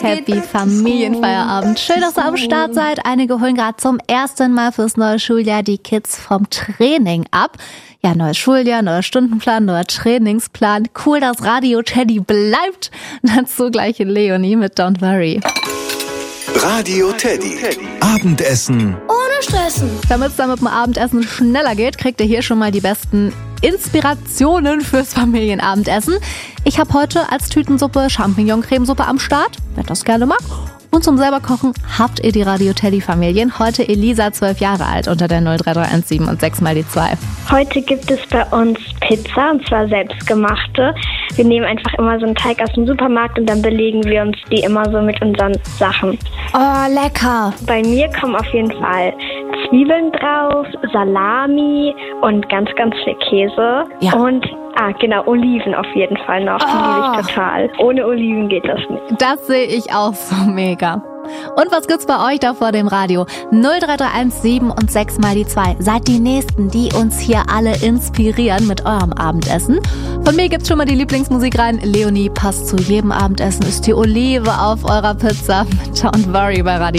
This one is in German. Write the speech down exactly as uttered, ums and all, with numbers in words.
Happy Familienfeierabend. Schön, dass ihr am Start seid. Einige holen gerade zum ersten Mal fürs neue Schuljahr die Kids vom Training ab. Ja, neues Schuljahr, neuer Stundenplan, neuer Trainingsplan. Cool, dass Radio Teddy bleibt. Dazu gleich Leonie mit Don't Worry. Radio Teddy. Abendessen ohne Stressen. Damit es dann mit dem Abendessen schneller geht, kriegt ihr hier schon mal die besten Inspirationen fürs Familienabendessen. Ich habe heute als Tütensuppe Champignon-Cremesuppe am Start, wer das gerne mag. Und zum selber Kochen habt ihr die Radio Teddy Familien. Heute Elisa, zwölf Jahre alt, unter der null drei drei eins sieben und sechs mal die zwei. Heute gibt es bei uns Pizza, und zwar selbstgemachte. Wir nehmen einfach immer so einen Teig aus dem Supermarkt und dann belegen wir uns die immer so mit unseren Sachen. Oh, lecker. Bei mir kommen auf jeden Fall Zwiebeln drauf, Salami und ganz, ganz viel Käse. Ja. Und, ah genau, Oliven auf jeden Fall noch. Die Oh. liebe ich total. Ohne Oliven geht das nicht. Das sehe ich auch so mega. Und was gibt's bei euch da vor dem Radio? null drei drei eins sieben und sechs mal die zwei. Seid die Nächsten, die uns hier alle inspirieren mit eurem Abendessen. Von mir gibt's schon mal die Lieblingsmusik rein. Leonie, passt zu jedem Abendessen, ist die Olive auf eurer Pizza. Don't Worry bei Radio